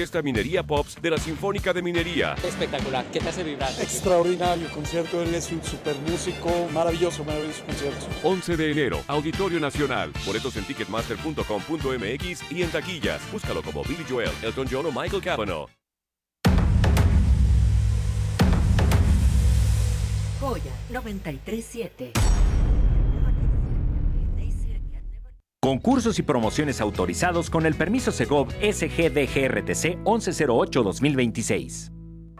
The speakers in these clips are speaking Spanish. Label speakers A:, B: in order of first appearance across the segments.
A: Orquesta Minería Pops de la Sinfónica de Minería.
B: Espectacular, ¿qué te hace vibrar?
C: Extraordinario concierto, él es un super músico, maravilloso concierto.
A: 11 de enero, Auditorio Nacional. Boletos en ticketmaster.com.mx y en taquillas. Búscalo como Billy Joel, Elton John o Michael Cavanaugh.
D: Joya 93.7.
E: Concursos y promociones autorizados con el permiso Segov SGDGRTC 1108-2026.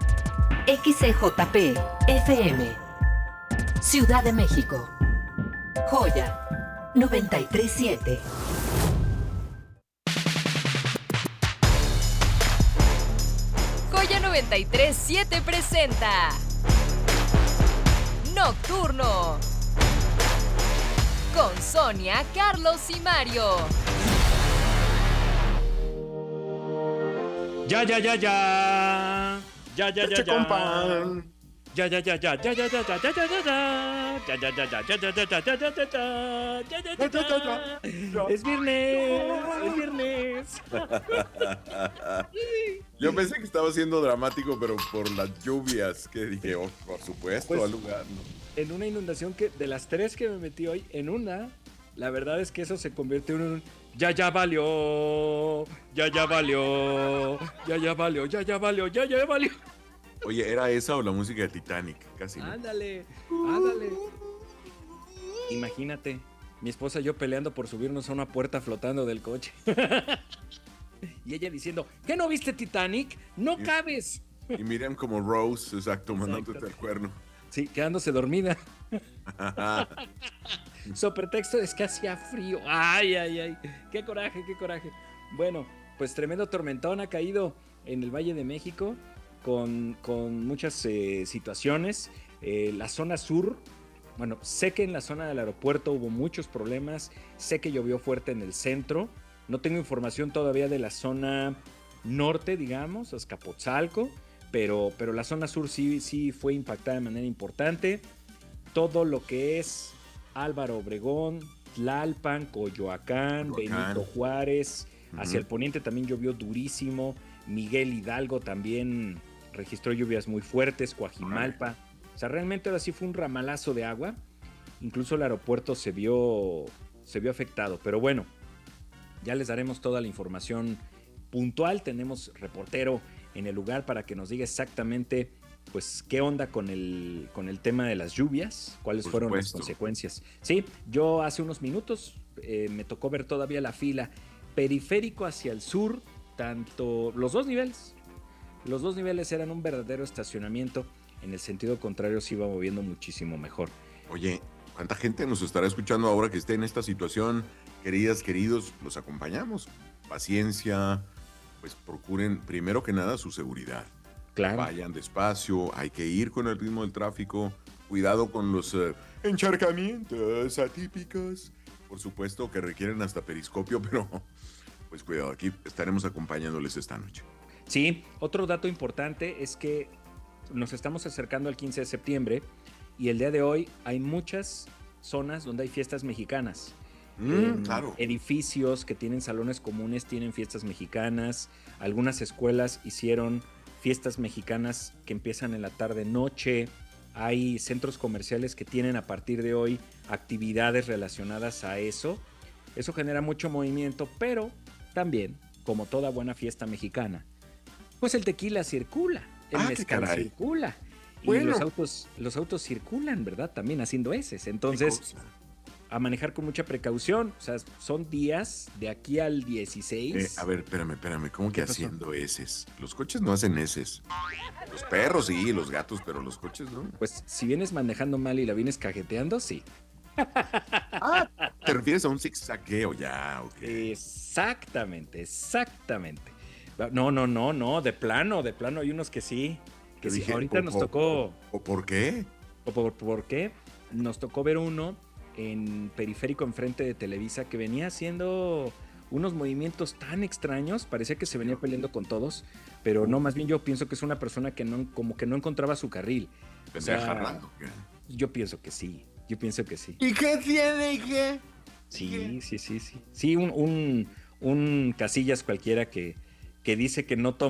D: XCJP FM. Ciudad de México. Joya 93.7.
F: Joya 93.7 presenta Nocturno con Sonia, Carlos y Mario.
G: Ya. Ya. Es viernes.
H: Yo pensé que estaba siendo dramático, pero por las lluvias, que dije, oh, por supuesto,
G: Pues,
H: al lugar, ¿no?
G: En una inundación que de las 3 que me metí hoy, en una, la verdad es que eso se convirtió en un ya valió.
H: Oye, ¿era esa o la música de Titanic? Casi, ¿no?
G: Ándale. Imagínate, mi esposa y yo peleando por subirnos a una puerta flotando del coche. Y ella diciendo, ¿qué no viste Titanic? ¡No cabes!
H: Y Miriam como Rose, exacto, mandándote el cuerno.
G: Sí, quedándose dormida. Su pretexto es que hacía frío. Ay. Qué coraje. Bueno, pues tremendo tormentón ha caído en el Valle de México con muchas situaciones. La zona sur, bueno, sé que en la zona del aeropuerto hubo muchos problemas. Sé que llovió fuerte en el centro. No tengo información todavía de la zona norte, digamos, Azcapotzalco. Pero la zona sur sí fue impactada de manera importante. Todo lo que es Álvaro Obregón, Tlalpan, Coyoacán, Benito Juárez. Hacia el poniente también llovió durísimo. Miguel Hidalgo también registró lluvias muy fuertes. Coajimalpa. O sea, realmente ahora sí fue un ramalazo de agua. Incluso el aeropuerto se vio afectado. Pero bueno, ya les daremos toda la información puntual. Tenemos reportero en el lugar para que nos diga exactamente pues qué onda con el tema de las lluvias, cuáles fueron las consecuencias. Sí, yo hace unos minutos me tocó ver todavía la fila periférico hacia el sur, tanto los dos niveles eran un verdadero estacionamiento, en el sentido contrario se iba moviendo muchísimo mejor.
H: Oye, ¿cuánta gente nos estará escuchando ahora que esté en esta situación? Queridas, queridos, los acompañamos. Paciencia, pues procuren primero que nada su seguridad.
G: Claro.
H: Vayan despacio, hay que ir con el ritmo del tráfico. Cuidado con los encharcamientos atípicos. Por supuesto que requieren hasta periscopio, pero pues cuidado, aquí estaremos acompañándoles esta noche.
G: Sí, otro dato importante es que nos estamos acercando al 15 de septiembre y el día de hoy hay muchas zonas donde hay fiestas mexicanas.
H: Claro.
G: Edificios que tienen salones comunes tienen fiestas mexicanas. Algunas escuelas hicieron fiestas mexicanas que empiezan en la tarde-noche. Hay centros comerciales que tienen a partir de hoy actividades relacionadas a eso. Eso genera mucho movimiento, pero también, como toda buena fiesta mexicana, pues el tequila circula, el mezcal circula. Bueno. Y los autos circulan, ¿verdad? También haciendo heces. Entonces, a manejar con mucha precaución. O sea, son días de aquí al 16.
H: A ver, espérame. ¿Cómo que haciendo heces? Los coches no hacen heces. Los perros sí, los gatos, pero los coches no.
G: Pues si vienes manejando mal y la vienes cajeteando, sí.
H: ¿Te refieres a un zigzagueo ya? Okay.
G: Exactamente. No, de plano hay unos que sí. Que sí, ahorita nos tocó.
H: ¿O por qué?
G: ¿Por qué? Nos tocó ver uno en periférico enfrente de Televisa que venía haciendo unos movimientos tan extraños, parecía que se venía peleando con todos, pero no, más bien yo pienso que es una persona que no encontraba su carril. O sea,
H: jarrando, ¿qué?
G: Yo pienso que sí.
H: ¿Y qué tiene? ¿Qué?
G: Sí. Sí, un Casillas cualquiera que dice que no toma